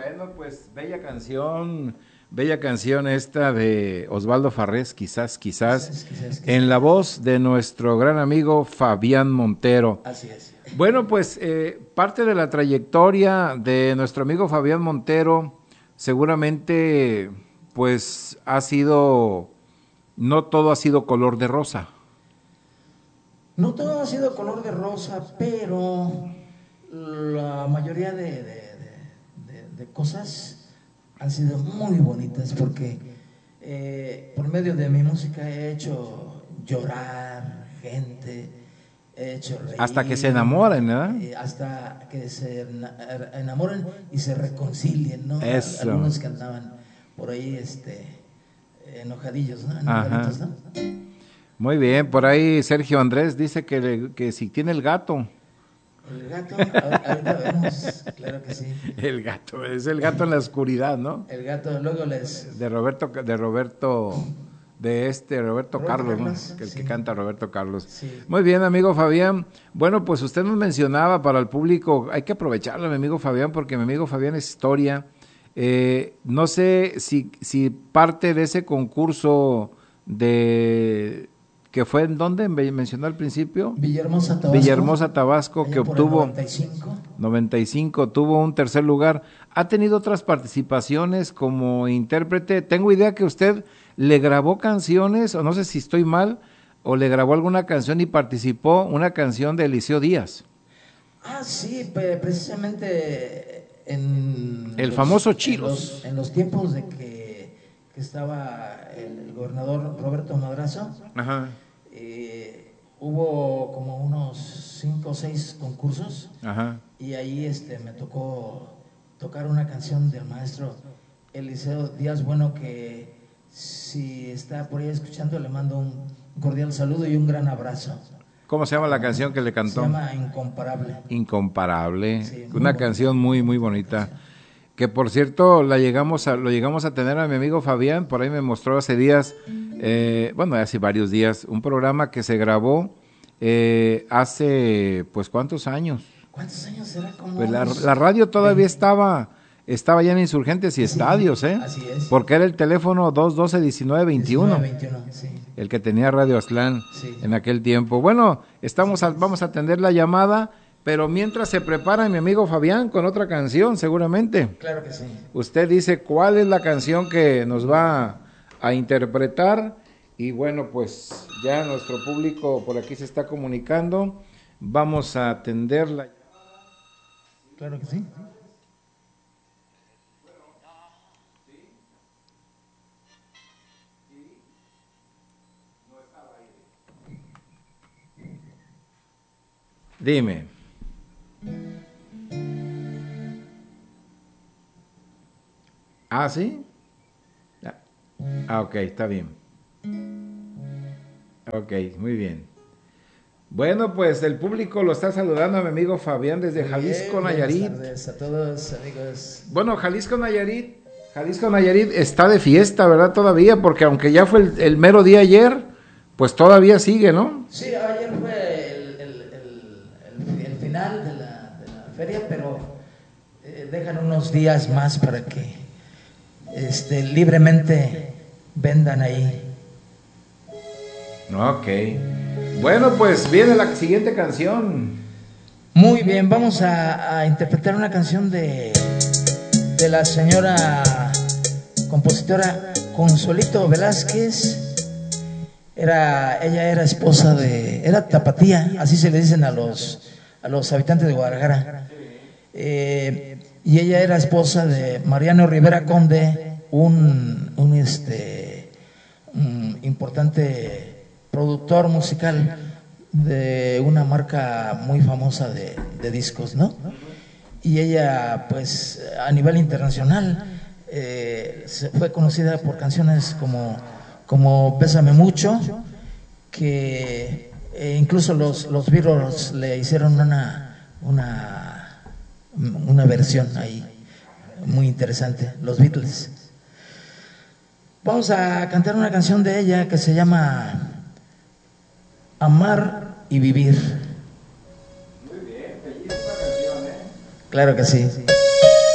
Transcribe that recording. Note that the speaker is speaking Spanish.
bueno, pues bella canción esta de Osvaldo Farrés, quizás, en la voz de nuestro gran amigo Fabián Montero. Así es. Bueno, pues parte de la trayectoria de nuestro amigo Fabián Montero, seguramente, pues no todo ha sido color de rosa. No todo ha sido color de rosa, pero la mayoría de cosas han sido muy bonitas porque por medio de mi música he hecho llorar gente, he hecho reír. Hasta que se enamoren, ¿verdad? Hasta que se enamoren y se reconcilien, ¿no? Eso. Algunos que andaban por ahí enojadillos, ¿no? Enojaditos, ¿no? Muy bien, por ahí Sergio Andrés dice que si tiene el gato. El gato, ahorita vemos, claro que sí. El gato, es el gato en la oscuridad, ¿no? El gato, luego De Roberto Carlos, ¿no? El sí. que canta Roberto Carlos. Sí. Muy bien, amigo Fabián. Bueno, pues usted nos mencionaba para el público, hay que aprovecharlo, mi amigo Fabián, porque mi amigo Fabián es historia. No sé si parte de ese concurso que fue en dónde mencionó al principio, Villahermosa, Tabasco, que obtuvo 95, tuvo un tercer lugar. Ha tenido otras participaciones como intérprete. Tengo idea que usted le grabó canciones, o no sé si estoy mal, o le grabó alguna canción y participó una canción de Eliseo Díaz. Ah, sí, precisamente en el famoso Chiros. En los tiempos de que estaba el gobernador Roberto Madrazo. Ajá. Hubo como unos 5 o 6 concursos. Ajá. Y ahí me tocó tocar una canción del maestro Eliseo Díaz. Bueno, que si está por ahí escuchando, le mando un cordial saludo y un gran abrazo. ¿Cómo se llama la canción que le cantó? Se llama Incomparable. Incomparable, sí, una canción muy bonita. Que por cierto lo llegamos a tener a mi amigo Fabián, por ahí me mostró hace días, hace varios días, un programa que se grabó hace, pues, ¿cuántos años? ¿Cuántos años será? Pues la radio todavía estaba ya en Insurgentes y Estadios, Así es. porque era el teléfono 212-1921, sí. el que tenía Radio Aztlán en aquel tiempo. Bueno, vamos a atender la llamada. Pero mientras se prepara mi amigo Fabián con otra canción, seguramente. Claro que sí. Usted dice cuál es la canción que nos va a interpretar. Y bueno, pues ya nuestro público por aquí se está comunicando. Vamos a atenderla. Claro que sí. Dime. ¿Ah, sí? Ok, está bien. Ok, muy bien. Bueno, pues el público lo está saludando a mi amigo Fabián desde Jalisco, Nayarit. Buenas tardes a todos, amigos. Bueno, Jalisco, Nayarit está de fiesta, ¿verdad? Todavía, porque aunque ya fue el mero día ayer, pues todavía sigue, ¿no? Sí, ayer fue el final de la feria, pero dejan unos días más para que libremente vendan ahí. Ok. Bueno, pues viene la siguiente canción. Muy bien, vamos a interpretar una canción de la señora compositora Consuelito Velázquez. Ella era esposa era tapatía, así se le dicen a los habitantes de Guadalajara. Y ella era esposa de Mariano Rivera Conde, un importante productor musical de una marca muy famosa de discos, ¿no? Y ella, pues, a nivel internacional fue conocida por canciones como Pésame Mucho, que incluso los Beatles le hicieron una versión ahí muy interesante, los Beatles. Vamos a cantar una canción de ella que se llama Amar y Vivir. Muy bien, bellísima canción, Claro que sí.